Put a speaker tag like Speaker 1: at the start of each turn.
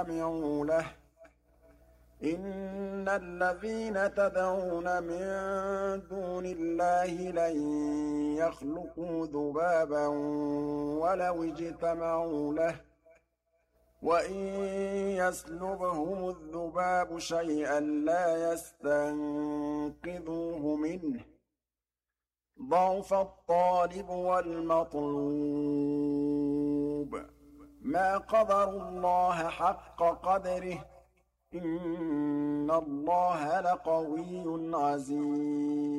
Speaker 1: فاستمعوا له إن الذين تدعون من دون الله لن يخلقوا ذبابا ولو اجتمعوا له وإن يسلبهم الذباب شيئا لا يستنقذوه منه ضعف الطالب والمطلوب ما قدروا الله حق قدره إن الله لقوي عزيز